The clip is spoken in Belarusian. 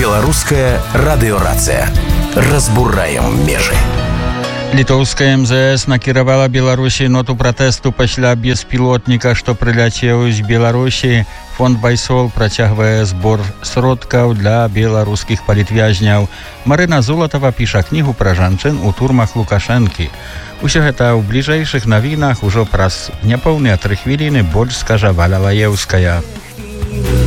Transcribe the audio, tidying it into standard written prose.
Белорусская радиорация. Разбураем межи. Літоўская МЗС накіравала Беларусі ноту пратэсту пасля беспілотніка, што прыляцеў з Беларусі. Фонд Байсол працягвае збор сродкаў для беларускіх палітвязняў. Марына Золатава піша кнігу пра жанчын у турмах Лукашэнкі. Усё гэта ў бліжэйшых навінах ужо праз няпоўныя 3 хвіліны, больш скажа Валя Лаеўская.